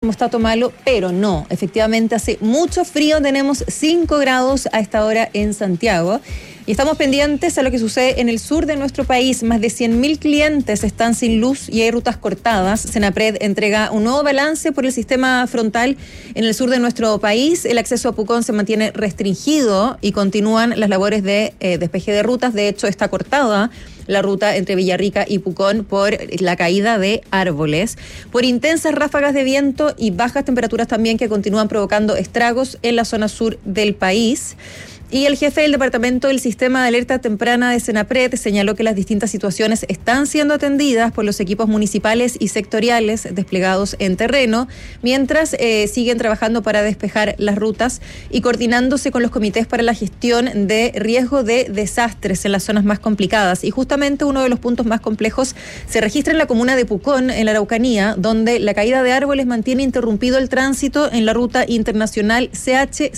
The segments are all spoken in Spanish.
termostato malo, pero no, efectivamente hace mucho frío, tenemos 5 grados a esta hora en Santiago. Y estamos pendientes a lo que sucede en el sur de nuestro país. Más de 100.000 clientes están sin luz y hay rutas cortadas. Senapred entrega un nuevo balance por el sistema frontal en el sur de nuestro país. El acceso a Pucón se mantiene restringido y continúan las labores de despeje de rutas. De hecho, está cortada la ruta entre Villarrica y Pucón por la caída de árboles, por intensas ráfagas de viento y bajas temperaturas también que continúan provocando estragos en la zona sur del país. Y el jefe del Departamento del Sistema de Alerta Temprana de Senapred señaló que las distintas situaciones están siendo atendidas por los equipos municipales y sectoriales desplegados en terreno, mientras siguen trabajando para despejar las rutas y coordinándose con los comités para la gestión de riesgo de desastres en las zonas más complicadas. Y justamente uno de los puntos más complejos se registra en la comuna de Pucón, en la Araucanía, donde la caída de árboles mantiene interrumpido el tránsito en la ruta internacional CH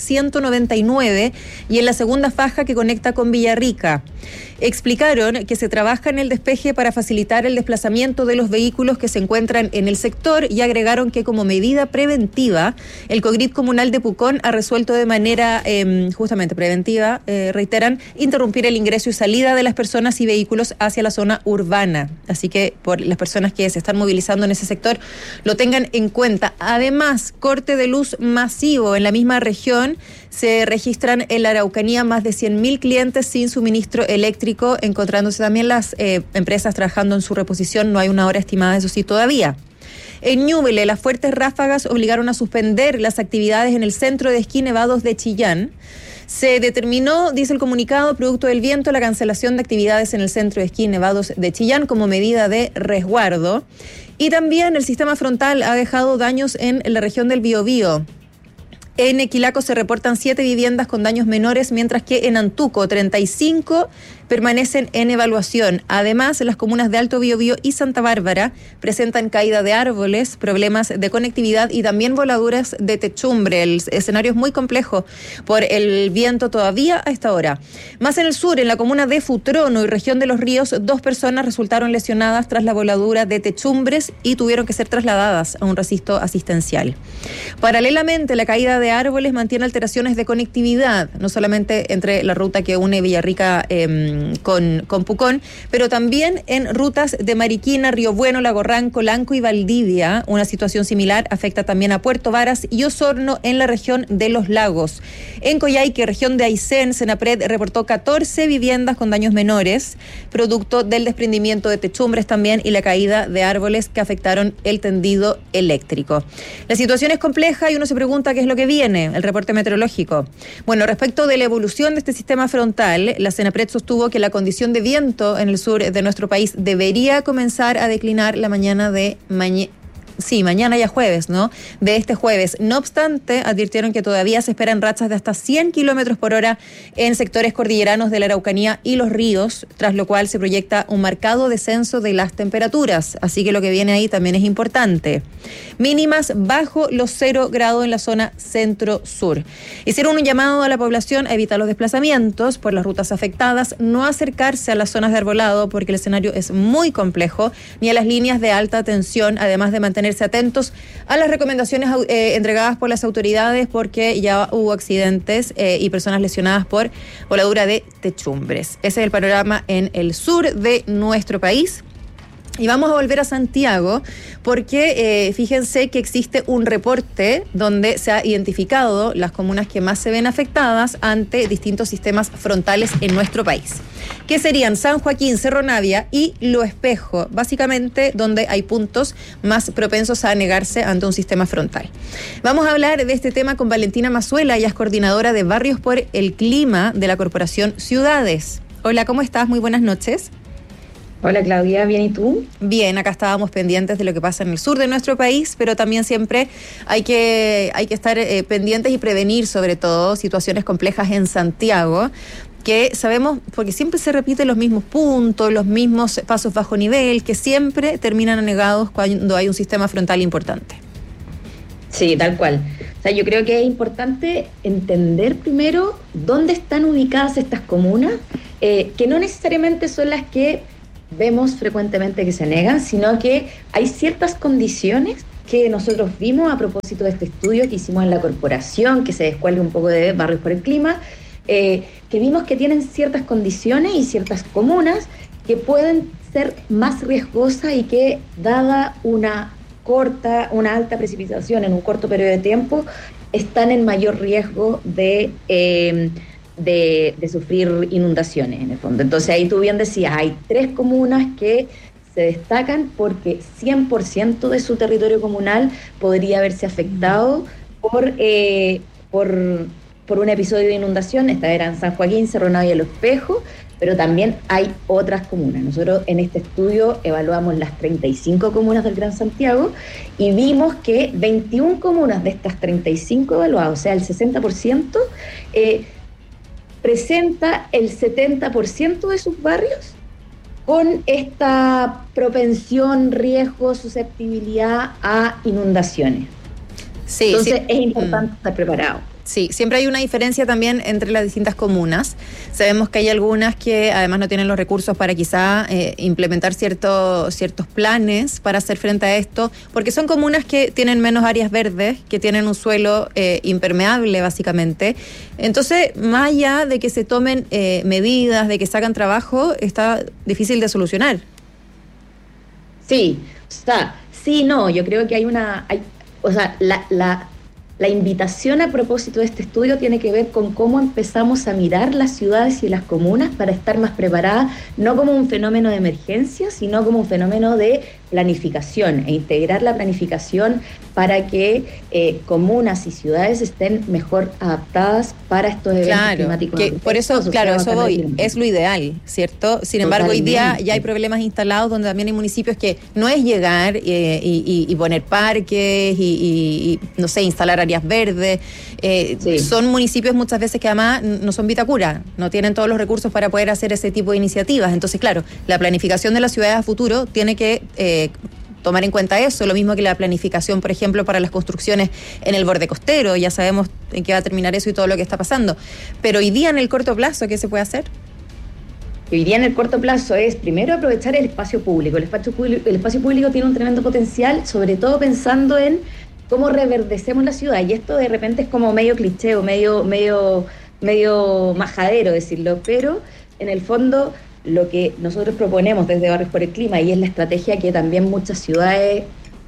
199 y en la segunda faja que conecta con Villarrica. Explicaron que se trabaja en el despeje para facilitar el desplazamiento de los vehículos que se encuentran en el sector y agregaron que como medida preventiva, el COGRID comunal de Pucón ha resuelto de manera justamente preventiva, reiteran, interrumpir el ingreso y salida de las personas y vehículos hacia la zona urbana. Así que por las personas que se están movilizando en ese sector, lo tengan en cuenta. Además, corte de luz masivo en la misma región. Se registran en la Araucanía más de 100.000 clientes sin suministro eléctrico, encontrándose también las empresas trabajando en su reposición. No hay una hora estimada, eso sí, todavía. En Ñuble, las fuertes ráfagas obligaron a suspender las actividades en el centro de esquí Nevados de Chillán. Se determinó, dice el comunicado, producto del viento, la cancelación de actividades en el centro de esquí Nevados de Chillán como medida de resguardo. Y también el sistema frontal ha dejado daños en la región del Biobío. En Equilaco se reportan 7 viviendas con daños menores, mientras que en Antuco 35 permanecen en evaluación. Además, las comunas de Alto Biobío y Santa Bárbara presentan caída de árboles, problemas de conectividad y también voladuras de techumbre. El escenario es muy complejo por el viento todavía a esta hora. Más en el sur, en la comuna de Futrono y región de Los Ríos, 2 personas resultaron lesionadas tras la voladura de techumbres y tuvieron que ser trasladadas a un recinto asistencial. Paralelamente, la caída de árboles mantiene alteraciones de conectividad, no solamente entre la ruta que une Villarrica con Pucón, pero también en rutas de Mariquina, Río Bueno, Lago Ranco, Lanco y Valdivia. Una situación similar afecta también a Puerto Varas y Osorno en la región de Los Lagos. En Coyhaique, región de Aysén, Senapred reportó 14 viviendas con daños menores, producto del desprendimiento de techumbres también y la caída de árboles que afectaron el tendido eléctrico. La situación es compleja y uno se pregunta qué es lo que viene, el reporte meteorológico. Bueno, respecto de la evolución de este sistema frontal, la Senapred sostuvo que la condición de viento en el sur de nuestro país debería comenzar a declinar la mañana de mañana ya jueves, ¿no? De este jueves. No obstante, advirtieron que todavía se esperan rachas de hasta 100 kilómetros por hora en sectores cordilleranos de la Araucanía y los ríos, tras lo cual se proyecta un marcado descenso de las temperaturas. Así que lo que viene ahí también es importante. Mínimas bajo los 0 grados en la zona centro-sur. Hicieron un llamado a la población a evitar los desplazamientos por las rutas afectadas, no acercarse a las zonas de arbolado porque el escenario es muy complejo, ni a las líneas de alta tensión, además de mantenerse atentos a las recomendaciones entregadas por las autoridades porque ya hubo accidentes y personas lesionadas por voladura de techumbres. Ese es el panorama en el sur de nuestro país. Y vamos a volver a Santiago porque fíjense que existe un reporte donde se ha identificado las comunas que más se ven afectadas ante distintos sistemas frontales en nuestro país, que serían San Joaquín, Cerro Navia y Lo Espejo, básicamente donde hay puntos más propensos a negarse ante un sistema frontal. Vamos a hablar de este tema con Valentina Mazuela, ella es coordinadora de Barrios por el Clima de la Corporación Ciudades. Hola, ¿cómo estás? Muy buenas noches. Hola Claudia, ¿bien y tú? Bien, acá estábamos pendientes de lo que pasa en el sur de nuestro país, pero también siempre hay que estar pendientes y prevenir sobre todo situaciones complejas en Santiago, que sabemos, porque siempre se repiten los mismos puntos, los mismos pasos bajo nivel, que siempre terminan anegados cuando hay un sistema frontal importante. Sí, tal cual. O sea, yo creo que es importante entender primero dónde están ubicadas estas comunas, que no necesariamente son las que vemos frecuentemente que se negan, sino que hay ciertas condiciones que nosotros vimos a propósito de este estudio que hicimos en la corporación, que se descuelga un poco de Barrios por el Clima, que vimos que tienen ciertas condiciones y ciertas comunas que pueden ser más riesgosas y que, dada una alta precipitación en un corto periodo de tiempo, están en mayor riesgo de sufrir inundaciones, en el fondo. Entonces ahí tú bien decías, hay 3 comunas que se destacan porque 100% de su territorio comunal podría verse afectado por un episodio de inundación. Estas eran San Joaquín, Cerro Navia y El Espejo, pero también hay otras comunas. Nosotros en este estudio evaluamos las 35 comunas del Gran Santiago y vimos que 21 comunas de estas 35 evaluadas, o sea, el 60%, presenta el 70% de sus barrios con esta propensión, riesgo, susceptibilidad a inundaciones. Sí, entonces sí. Es importante estar preparado. Sí, siempre hay una diferencia también entre las distintas comunas. Sabemos que hay algunas que además no tienen los recursos para quizá implementar ciertos planes para hacer frente a esto, porque son comunas que tienen menos áreas verdes, que tienen un suelo impermeable básicamente. Entonces, más allá de que se tomen medidas, de que se hagan trabajo, está difícil de solucionar. Sí, no, yo creo que la invitación a propósito de este estudio tiene que ver con cómo empezamos a mirar las ciudades y las comunas para estar más preparadas, no como un fenómeno de emergencia, sino como un fenómeno de planificación, e integrar la planificación para que comunas y ciudades estén mejor adaptadas para estos eventos climáticos. Por eso, claro, eso voy, es lo ideal, ¿cierto? Sin embargo, hoy día ya hay problemas instalados donde también hay municipios que no es llegar y poner parques y no sé, instalar áreas verdes. Sí. Son municipios muchas veces que además no son Vitacura, no tienen todos los recursos para poder hacer ese tipo de iniciativas. Entonces, claro, la planificación de las ciudades a futuro tiene que tomar en cuenta eso, lo mismo que la planificación, por ejemplo, para las construcciones en el borde costero. Ya sabemos en qué va a terminar eso y todo lo que está pasando. Pero hoy día, en el corto plazo, ¿qué se puede hacer? Hoy día en el corto plazo es, primero, aprovechar el espacio público. El espacio público tiene un tremendo potencial, sobre todo pensando en cómo reverdecemos la ciudad. Y esto de repente es como medio cliché o medio majadero decirlo, pero en el fondo lo que nosotros proponemos desde Barrios por el Clima, y es la estrategia que también muchas ciudades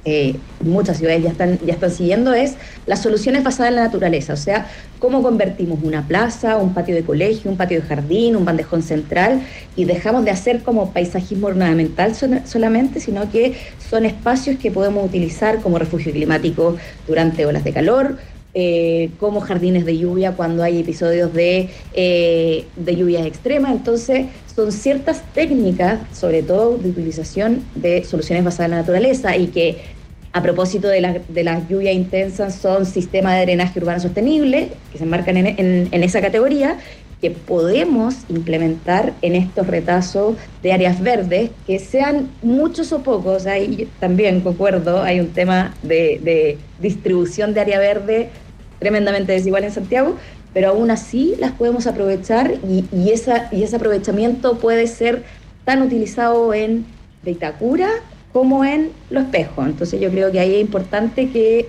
ya están siguiendo, es las soluciones basadas en la naturaleza. O sea, cómo convertimos una plaza, un patio de colegio, un patio de jardín, un bandejón central, y dejamos de hacer como paisajismo ornamental solamente, sino que son espacios que podemos utilizar como refugio climático durante olas de calor, como jardines de lluvia cuando hay episodios de lluvias extremas. Entonces, son ciertas técnicas, sobre todo de utilización de soluciones basadas en la naturaleza, y que, a propósito de las lluvias intensas, son sistemas de drenaje urbano sostenible, que se enmarcan en esa categoría, que podemos implementar en estos retazos de áreas verdes, que sean muchos o pocos. Ahí también concuerdo, hay un tema de distribución de área verde tremendamente desigual en Santiago, pero aún así las podemos aprovechar y ese aprovechamiento puede ser tan utilizado en Vitacura como en Los Espejos. Entonces yo creo que ahí es importante que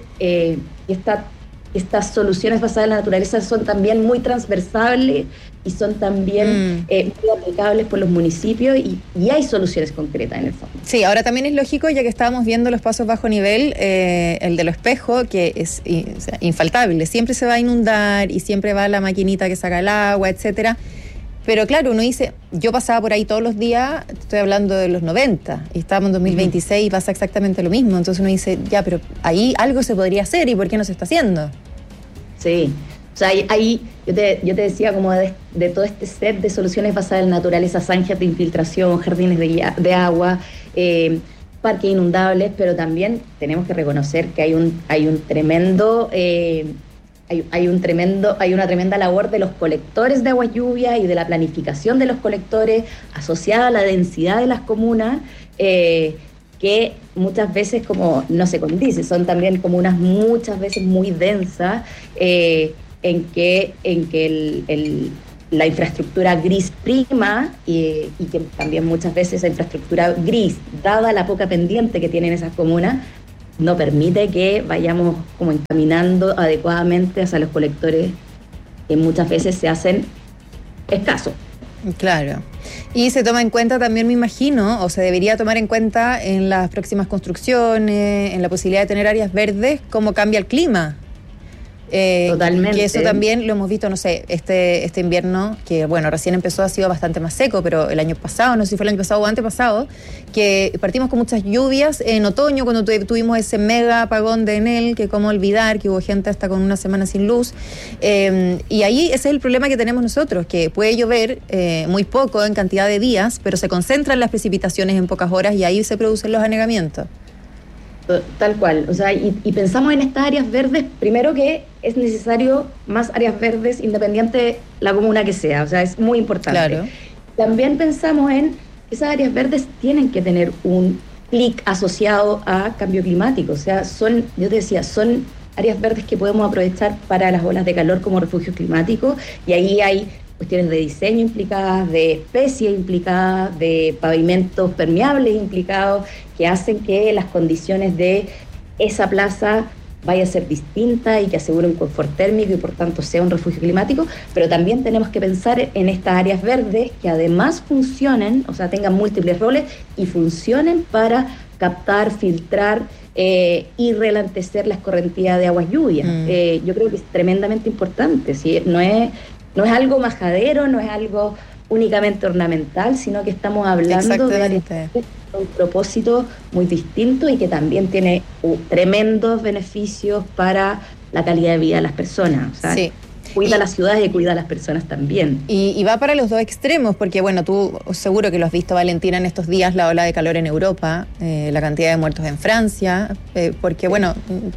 estas soluciones basadas en la naturaleza son también muy transversales y son también muy aplicables por los municipios, y hay soluciones concretas en el fondo. Sí, ahora también es lógico, ya que estábamos viendo los pasos bajo nivel, el de Los Espejos, que es infaltable, siempre se va a inundar y siempre va la maquinita que saca el agua, etcétera. Pero claro, uno dice, yo pasaba por ahí todos los días, estoy hablando de los 90, y estábamos en 2026 y pasa exactamente lo mismo. Entonces uno dice, ya, pero ahí algo se podría hacer, ¿y por qué no se está haciendo? Sí, o sea, ahí yo te decía como de todo este set de soluciones basadas en naturaleza, zanjas de infiltración, jardines de agua, parques inundables, pero también tenemos que reconocer que hay una tremenda labor de los colectores de agua lluvia y de la planificación de los colectores asociada a la densidad de las comunas, que muchas veces como no se condice, son también comunas muchas veces muy densas, en que la infraestructura gris prima, y que también muchas veces esa infraestructura gris, dada la poca pendiente que tienen esas comunas, no permite que vayamos como encaminando adecuadamente hacia los colectores que muchas veces se hacen escasos. Claro. Y se toma en cuenta también, me imagino, o se debería tomar en cuenta en las próximas construcciones, en la posibilidad de tener áreas verdes, cómo cambia el clima. Totalmente. Que eso también lo hemos visto, no sé, este invierno, que bueno, recién empezó, ha sido bastante más seco, pero el año pasado, no sé si fue el año pasado o antepasado, que partimos con muchas lluvias en otoño, cuando tuvimos ese mega apagón de Enel, que cómo olvidar, que hubo gente hasta con una semana sin luz, y ahí ese es el problema que tenemos nosotros, que puede llover muy poco en cantidad de días, pero se concentran las precipitaciones en pocas horas y ahí se producen los anegamientos. Tal cual, o sea, y pensamos en estas áreas verdes, primero que es necesario más áreas verdes independiente de la comuna que sea, o sea, es muy importante. Claro. También pensamos en que esas áreas verdes tienen que tener un clic asociado a cambio climático, o sea, yo te decía, son áreas verdes que podemos aprovechar para las olas de calor como refugio climático, y ahí hay cuestiones de diseño implicadas, de especies implicadas, de pavimentos permeables implicados, que hacen que las condiciones de esa plaza vaya a ser distinta y que asegure un confort térmico y por tanto sea un refugio climático, pero también tenemos que pensar en estas áreas verdes que además funcionen, o sea, tengan múltiples roles y funcionen para captar, filtrar y relantecer la escorrentía de aguas lluvias. Yo creo que es tremendamente importante, ¿sí? No es algo majadero, no es algo únicamente ornamental, sino que estamos hablando de un propósito muy distinto y que también tiene tremendos beneficios para la calidad de vida de las personas. O sea, sí. Cuida las ciudades y cuida a las personas también. Y va para los dos extremos, porque bueno, tú seguro que lo has visto, Valentina, en estos días, la ola de calor en Europa, la cantidad de muertos en Francia, porque bueno,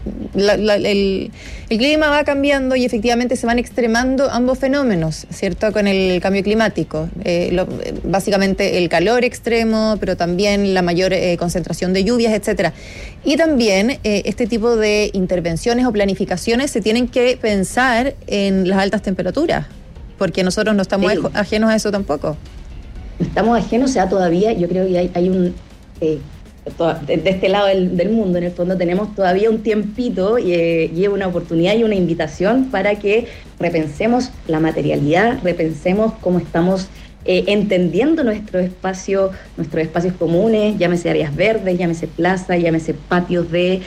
el clima va cambiando y efectivamente se van extremando ambos fenómenos, ¿cierto? Con el cambio climático. Básicamente el calor extremo, pero también la mayor concentración de lluvias, etcétera. Y también este tipo de intervenciones o planificaciones se tienen que pensar en las altas temperaturas, porque nosotros no estamos ajenos a eso tampoco. No estamos ajenos, o sea, todavía yo creo que hay un... de este lado del mundo, en el fondo, tenemos todavía un tiempito y una oportunidad y una invitación para que repensemos la materialidad, repensemos cómo estamos entendiendo nuestros espacios comunes, llámese áreas verdes, llámese plazas, llámese patios de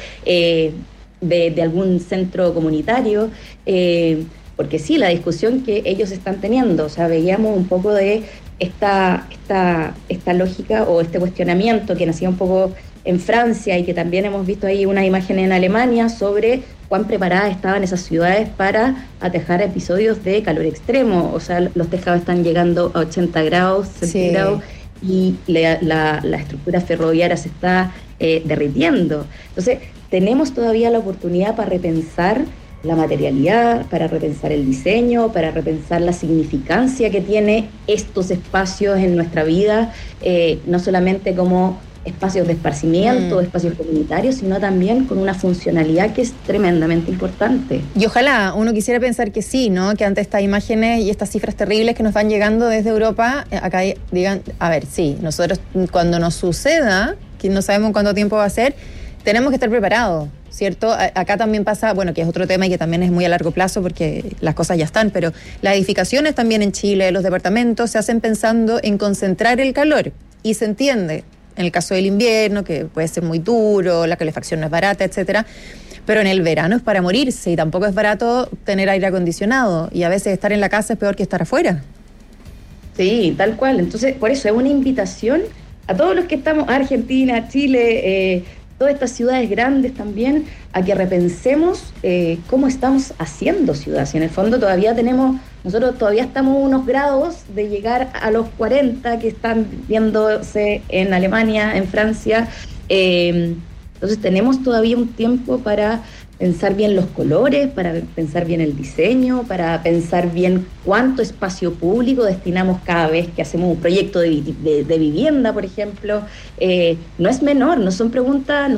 algún centro comunitario, porque sí, la discusión que ellos están teniendo, o sea, veíamos un poco de esta lógica o este cuestionamiento que nacía un poco en Francia y que también hemos visto ahí una imagen en Alemania sobre cuán preparadas estaban esas ciudades para atajar episodios de calor extremo. O sea, los tejados están llegando a 80 grados centígrados y la estructura ferroviaria se está derritiendo. Entonces, tenemos todavía la oportunidad para repensar la materialidad, para repensar el diseño, para repensar la significancia que tiene estos espacios en nuestra vida, no solamente como espacios de esparcimiento, espacios comunitarios, sino también con una funcionalidad que es tremendamente importante. Y ojalá uno quisiera pensar que sí, ¿no? Que ante estas imágenes y estas cifras terribles que nos van llegando desde Europa, acá digan, a ver, sí, nosotros cuando nos suceda, que no sabemos cuánto tiempo va a ser, tenemos que estar preparados, ¿cierto? Acá también pasa, bueno, que es otro tema y que también es muy a largo plazo porque las cosas ya están, pero las edificaciones también en Chile, los departamentos se hacen pensando en concentrar el calor y se entiende, en el caso del invierno, que puede ser muy duro, la calefacción no es barata, etcétera, pero en el verano es para morirse y tampoco es barato tener aire acondicionado y a veces estar en la casa es peor que estar afuera. Sí, tal cual. Entonces, por eso es una invitación a todos los que estamos, Argentina, Chile, todas estas ciudades grandes también, a que repensemos cómo estamos haciendo ciudad. Si en el fondo nosotros todavía estamos unos grados de llegar a los 40 que están viéndose en Alemania, en Francia. Entonces tenemos todavía un tiempo para pensar bien los colores, para pensar bien el diseño, para pensar bien cuánto espacio público destinamos cada vez que hacemos un proyecto de vivienda, por ejemplo. No es menor, no son preguntas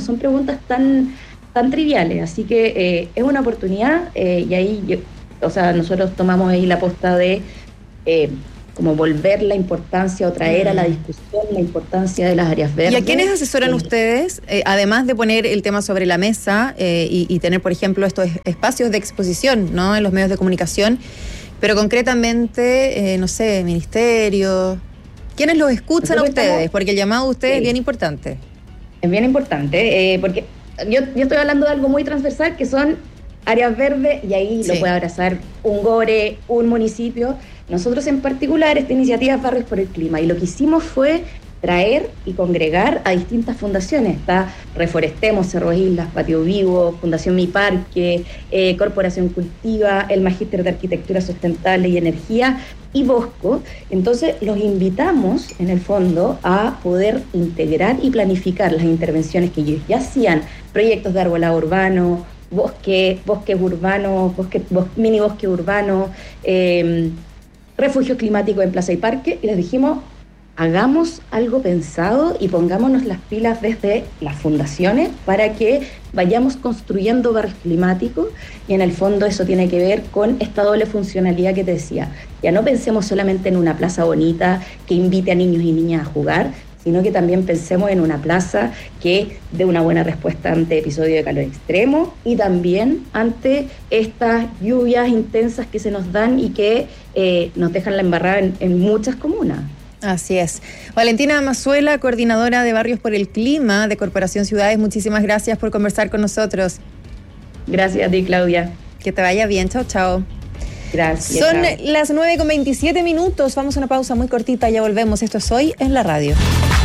tan triviales, así que es una oportunidad y ahí nosotros tomamos ahí la posta de como volver la importancia o traer a la discusión la importancia de las áreas verdes. ¿Y a quiénes asesoran ustedes? Además de poner el tema sobre la mesa y tener, por ejemplo, estos espacios de exposición, ¿no?, en los medios de comunicación, pero concretamente, no sé, ministerios. ¿Quiénes los escuchan a ustedes? Porque el llamado de ustedes es bien importante. Es bien importante, porque yo estoy hablando de algo muy transversal, que son áreas verdes, y ahí lo puede abrazar un GORE, un municipio. Nosotros en particular, esta iniciativa es Barrios por el Clima, y lo que hicimos fue traer y congregar a distintas fundaciones. Está Reforestemos, Cerro Islas, Patio Vivo, Fundación Mi Parque, Corporación Cultiva, el Magíster de Arquitectura Sustentable y Energía, y Bosco. Entonces los invitamos en el fondo a poder integrar y planificar las intervenciones que ellos ya hacían, proyectos de arbolado urbano, bosques urbanos, mini bosque urbano, refugios climáticos en plaza y parque, y les dijimos, hagamos algo pensado y pongámonos las pilas desde las fundaciones para que vayamos construyendo barrios climáticos, y en el fondo eso tiene que ver con esta doble funcionalidad que te decía. Ya no pensemos solamente en una plaza bonita que invite a niños y niñas a jugar, sino que también pensemos en una plaza que dé una buena respuesta ante episodios de calor extremo y también ante estas lluvias intensas que se nos dan y que nos dejan la embarrada en muchas comunas. Así es. Valentina Mazuela, coordinadora de Barrios por el Clima de Corporación Ciudades, muchísimas gracias por conversar con nosotros. Gracias a ti, Claudia. Que te vaya bien. Chao, chao. Gracias. Son las 9:27. Vamos a una pausa muy cortita, ya volvemos. Esto es Hoy en la Radio.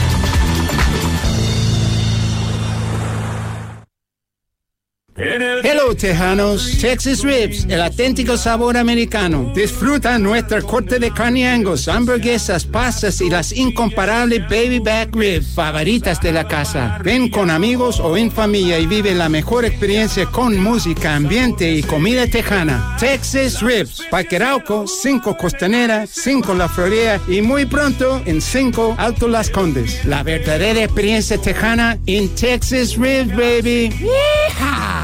Hello, tejanos. Texas Ribs, el auténtico sabor americano. Disfruta nuestra corte de carne Angus, hamburguesas, pastas y las incomparables baby back ribs favoritas de la casa. Ven con amigos o en familia y vive la mejor experiencia con música, ambiente y comida tejana. Texas Ribs, Parque Arauco, 5 Costanera, 5 La Florida y muy pronto en 5 Alto Las Condes. La verdadera experiencia tejana en Texas Ribs, baby. ¡Yeehaw!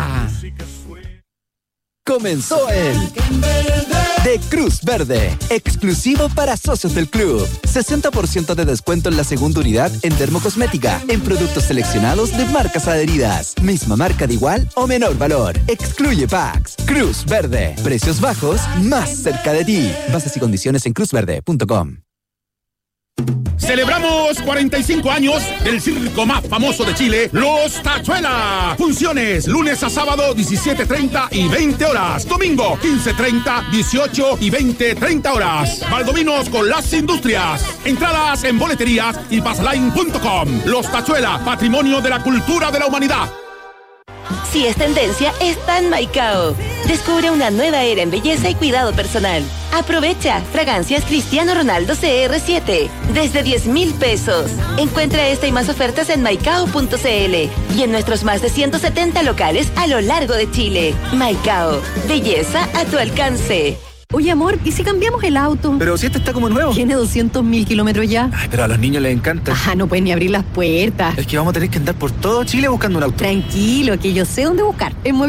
Comenzó el de Cruz Verde, exclusivo para socios del club. 60% de descuento en la segunda unidad en dermocosmética, en productos seleccionados de marcas adheridas. Misma marca de igual o menor valor. Excluye packs. Cruz Verde, precios bajos más cerca de ti. Bases y condiciones en cruzverde.com. Celebramos 45 años del circo más famoso de Chile, Los Tachuela. Funciones lunes a sábado 17:30 y 20 horas. Domingo 15:30, 18 y 20:30 horas. Valdominos con las industrias. Entradas en boleterías y passline.com. Los Tachuela, patrimonio de la cultura de la humanidad. Si es tendencia, está en Maicao. Descubre una nueva era en belleza y cuidado personal. Aprovecha fragancias Cristiano Ronaldo CR7 desde 10,000 pesos. Encuentra esta y más ofertas en maicao.cl y en nuestros más de 170 locales a lo largo de Chile. Maicao, belleza a tu alcance. Oye, amor, ¿y si cambiamos el auto? Pero si este está como nuevo. Tiene 200,000 kilómetros ya. Ay, pero a los niños les encanta. No pueden ni abrir las puertas. Es que vamos a tener que andar por todo Chile buscando un auto. Tranquilo, que yo sé dónde buscar. En